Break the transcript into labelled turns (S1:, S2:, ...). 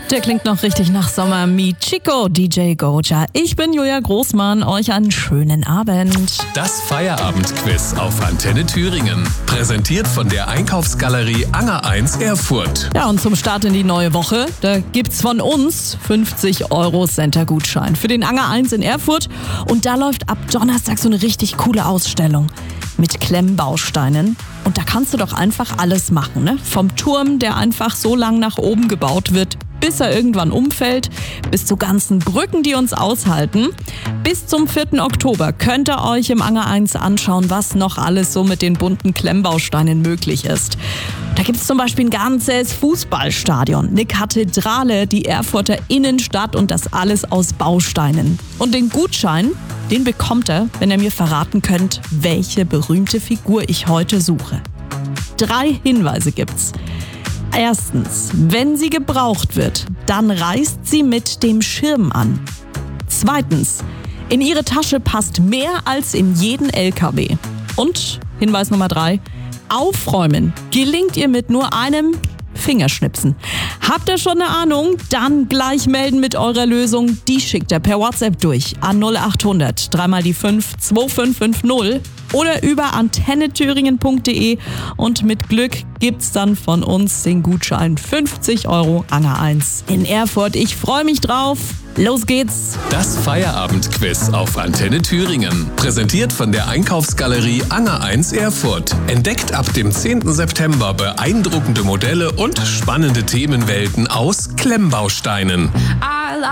S1: Der klingt noch richtig nach Sommer. Mi Chico, DJ Goja. Ich bin Julia Großmann. Euch einen schönen Abend.
S2: Das Feierabendquiz auf Antenne Thüringen. Präsentiert von der Einkaufsgalerie Anger 1 Erfurt.
S1: Ja, und zum Start in die neue Woche, da gibt's von uns 50 € Center-Gutschein für den Anger 1 in Erfurt. Und da läuft ab Donnerstag so eine richtig coole Ausstellung mit Klemmbausteinen. Und da kannst du doch einfach alles machen, ne? Vom Turm, der einfach so lang nach oben gebaut wird, bis er irgendwann umfällt, bis zu ganzen Brücken, die uns aushalten. Bis zum 4. Oktober könnt ihr euch im Anger 1 anschauen, was noch alles so mit den bunten Klemmbausteinen möglich ist. Da gibt es zum Beispiel ein ganzes Fußballstadion, eine Kathedrale, die Erfurter Innenstadt und das alles aus Bausteinen. Und den Gutschein, den bekommt ihr, wenn ihr mir verraten könnt, welche berühmte Figur ich heute suche. 3 Hinweise gibt's. Erstens, wenn sie gebraucht wird, dann reißt sie mit dem Schirm an. Zweitens, in ihre Tasche passt mehr als in jeden LKW. Und Hinweis Nummer 3, aufräumen gelingt ihr mit nur einem Fingerschnipsen. Habt ihr schon eine Ahnung? Dann gleich melden mit eurer Lösung. Die schickt ihr per WhatsApp durch an 0800 3 mal die 5 2550 oder über antennethüringen.de und mit Glück gibt's dann von uns den Gutschein 50 € Anger 1 in Erfurt. Ich freue mich drauf. Los geht's!
S2: Das Feierabendquiz auf Antenne Thüringen. Präsentiert von der Einkaufsgalerie Anger 1 Erfurt. Entdeckt ab dem 10. September beeindruckende Modelle und spannende Themenwelten aus Klemmbausteinen.